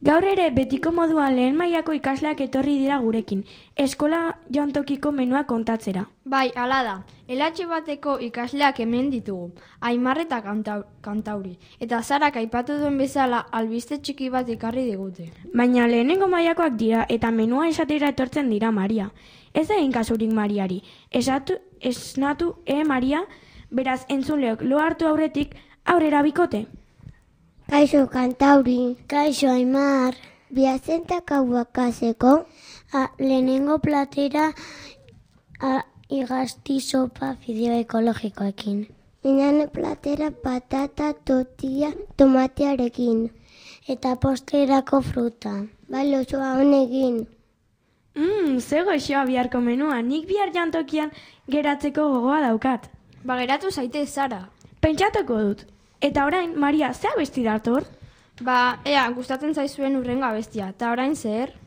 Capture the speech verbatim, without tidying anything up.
Gaur ere betiko moduan lehen mailako ikasleak etorri dira gurekin, eskola jantokiko menua kontatzera. Bai, hala da. Elatxe bateko ikasleak hemen ditugu, Aimar eta Kantauri, eta Zarak aipatu duen bezala albiste txiki bat ekarri digute. Baina lehenengo mailakoak dira eta menua esatera etortzen dira Maria. Ez da egin kasurik Mariari. Esatu, esnatu, e Maria, beraz entzuleok lo hartu aurretik aurrera bikote. Kaixo Kantauri, kaixo Aimar, biazentak hauakazeko, lehenengo platera igazti sopa fideo ekologikoekin. Minan platera patata tortilla tomatearekin, eta posterako fruta, bai osoa honegin. Mmm, ze goxoa biharko menua, nik bihar jantokian geratzeko gogoa daukat. Ba, geratu zaitez, Zara. Pentsatuko dut. Eta orain, Maria, ze abesti dator? Ba, ea, gustatzen zaizuen urrengo abestia, eta orain zer?